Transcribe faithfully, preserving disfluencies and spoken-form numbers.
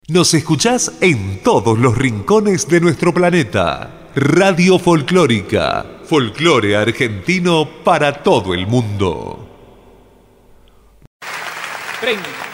Nos escuchás en todos los rincones de nuestro planeta. Radio Folclórica, folclore argentino para todo el mundo. treinta.